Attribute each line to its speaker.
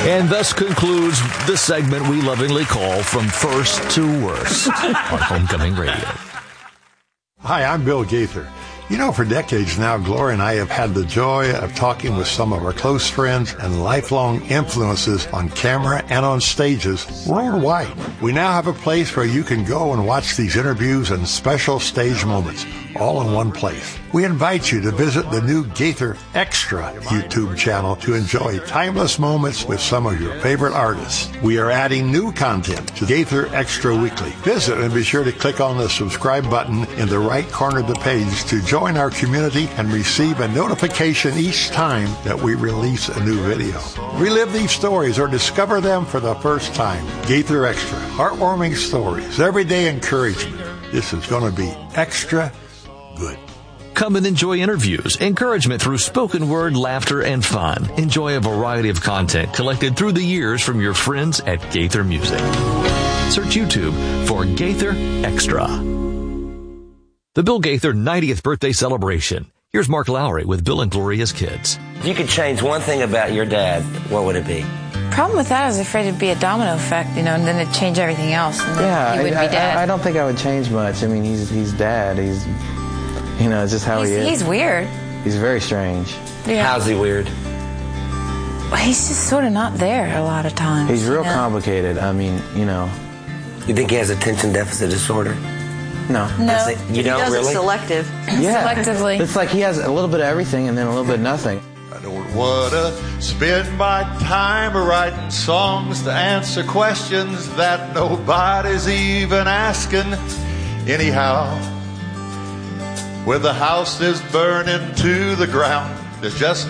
Speaker 1: And thus concludes the segment we lovingly call From First to Worst on Homecoming Radio.
Speaker 2: Hi, I'm Bill Gaither. You know, for decades now, Gloria and I have had the joy of talking with some of our close friends and lifelong influences on camera and on stages worldwide. We now have a place where you can go and watch these interviews and special stage moments all in one place. We invite you to visit the new Gaither Extra YouTube channel to enjoy timeless moments with some of your favorite artists. We are adding new content to Gaither Extra Weekly. Visit and be sure to click on the subscribe button in the right corner of the page to join our community and receive a notification each time that we release a new video. Relive these stories or discover them for the first time. Gaither Extra, heartwarming stories, everyday encouragement. This is going to be extra good.
Speaker 1: Come and enjoy interviews, encouragement through spoken word, laughter, and fun. Enjoy a variety of content collected through the years from your friends at Gaither Music. Search YouTube for Gaither Extra. The Bill Gaither 90th birthday celebration. Here's Mark Lowry with Bill and Gloria's Kids.
Speaker 3: If you could change one thing about your dad, what would it be?
Speaker 4: Problem with that, I was afraid it'd be a domino effect, and then it'd change everything else. And then he wouldn't be dead.
Speaker 5: I don't think I would change much. I mean, he's dad. He's, it's just how he is.
Speaker 4: He's weird.
Speaker 5: He's very strange.
Speaker 4: Yeah.
Speaker 3: How's he weird?
Speaker 4: He's just sort of not there a lot of times.
Speaker 5: He's real complicated. I mean,
Speaker 3: You think he has attention deficit disorder?
Speaker 5: No.
Speaker 3: You don't really?
Speaker 6: Selective.
Speaker 5: Yeah.
Speaker 4: Selectively.
Speaker 5: It's like he has a little bit of everything and then a little bit of nothing.
Speaker 7: I don't want to spend my time writing songs to answer questions that nobody's even asking. Anyhow, when the house is burning to the ground, there's just